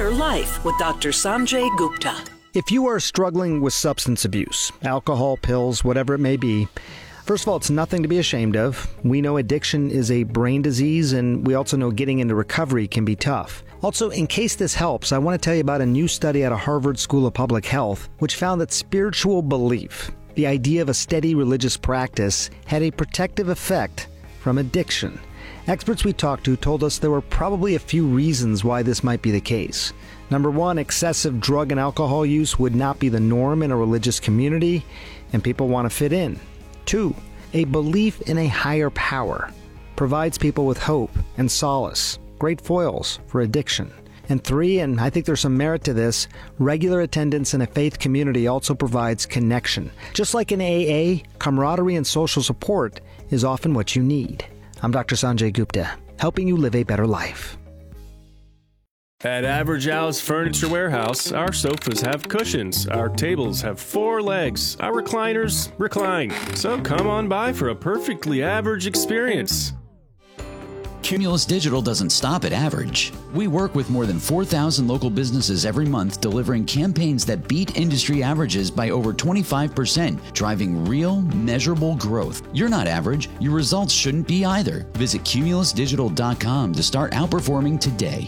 Better Life with Dr. Sanjay Gupta. If you are struggling with substance abuse, alcohol, pills, whatever it may be, first of all, it's nothing to be ashamed of. We know addiction is a brain disease, and we also know getting into recovery can be tough. Also, in case this helps, I want to tell you about a new study out of Harvard School of Public Health, which found that spiritual belief, the idea of a steady religious practice, had a protective effect from addiction. Experts we talked to told us there were probably a few reasons why this might be the case. Number one, excessive drug and alcohol use would not be the norm in a religious community, and people want to fit in. Two, a belief in a higher power provides people with hope and solace, great foils for addiction. And three, and I think there's some merit to this, regular attendance in a faith community also provides connection. Just like in AA, camaraderie and social support is often what you need. I'm Dr. Sanjay Gupta, helping you live a better life. At Average Al's Furniture Warehouse, our sofas have cushions, our tables have 4 legs, our recliners recline. So come on by for a perfectly average experience. Cumulus Digital doesn't stop at average. We work with more than 4,000 local businesses every month, delivering campaigns that beat industry averages by over 25%, driving real, measurable growth. You're not average. Your results shouldn't be either. Visit cumulusdigital.com to start outperforming today.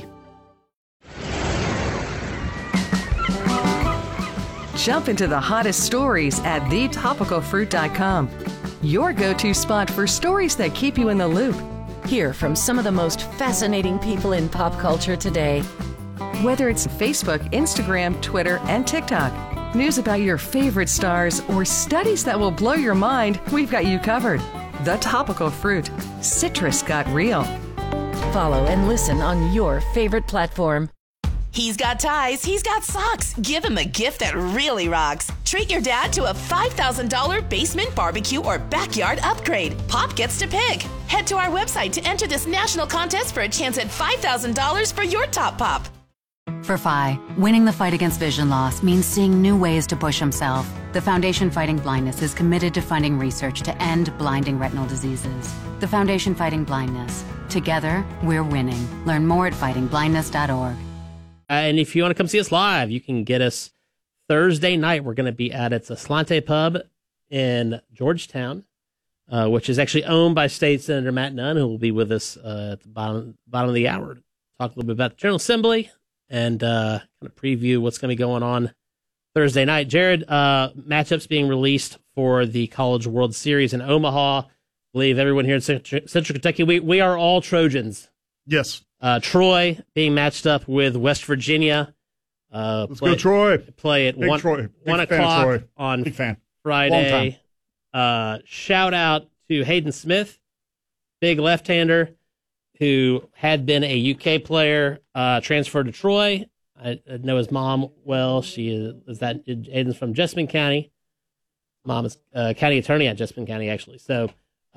Jump into the hottest stories at thetopicalfruit.com. Your go-to spot for stories that keep you in the loop. Hear from some of the most fascinating people in pop culture today. Whether it's Facebook, Instagram, Twitter, and TikTok, news about your favorite stars, or studies that will blow your mind, we've got you covered. The Topical Fruit. Citrus got real. Follow and listen on your favorite platform. He's got ties, he's got socks. Give him a gift that really rocks. Treat your dad to a $5,000 basement barbecue or backyard upgrade. Pop gets to pick. Head to our website to enter this national contest for a chance at $5,000 for your top pop. For Phi, winning the fight against vision loss means seeing new ways to push himself. The Foundation Fighting Blindness is committed to funding research to end blinding retinal diseases. The Foundation Fighting Blindness. Together, we're winning. Learn more at fightingblindness.org. And if you want to come see us live, you can get us Thursday night. We're going to be at it's a Slante Pub in Georgetown, which is actually owned by State Senator Matt Nunn, who will be with us at the bottom of the hour to talk a little bit about the General Assembly and kind of preview what's going to be going on Thursday night. Jared, matchups being released for the College World Series in Omaha. I believe everyone here in Central Kentucky, we are all Trojans. Yes. Troy being matched up with West Virginia. Let's go, Troy. Play at 1 o'clock on Friday. Shout out to Hayden Smith, big left-hander, who had been a UK player, transferred to Troy. I know his mom well. Hayden's from Jessamine County. Mom is county attorney at Jessamine County, actually. So,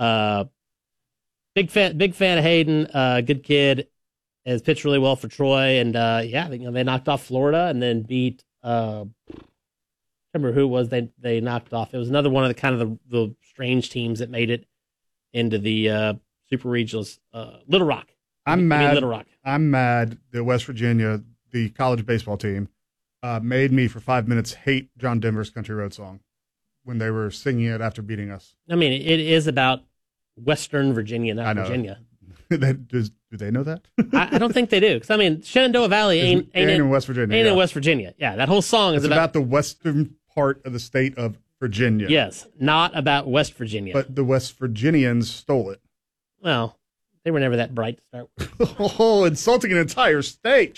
big fan of Hayden. Good kid. Has pitched really well for Troy, and they knocked off Florida and then beat. I remember who it was they knocked off. It was another one of the strange teams that made it into the Super Regionals. Little Rock. I'm mad. Little Rock. I'm mad that West Virginia, the college baseball team, made me for 5 minutes hate John Denver's Country Road song when they were singing it after beating us. I mean, it is about Western Virginia, not Virginia. Do they know that? I don't think they do. Because, I mean, Shenandoah Valley ain't in West Virginia. Ain't in West Virginia. Yeah, that whole song is about the western part of the state of Virginia. Yes, not about West Virginia. But the West Virginians stole it. Well, they were never that bright to start with. Oh, insulting an entire state.